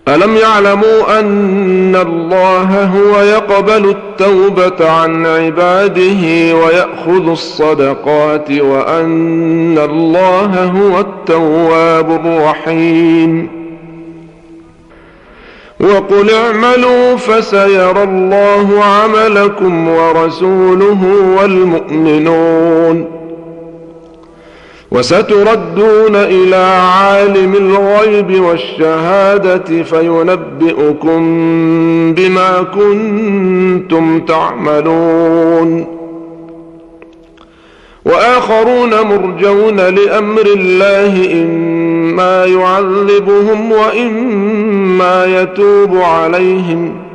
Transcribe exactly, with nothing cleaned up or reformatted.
ألم يعلموا أن الله هو يقبل التوبة عن عباده ويأخذ الصدقات وأن الله هو التواب الرحيم؟ وقل اعملوا فسيرى الله عملكم ورسوله والمؤمنون وستردون إلى عالم الغيب والشهادة فينبئكم بما كنتم تعملون. وآخرون مرجون لأمر الله إما يعذبهم وإما يتوب عليهم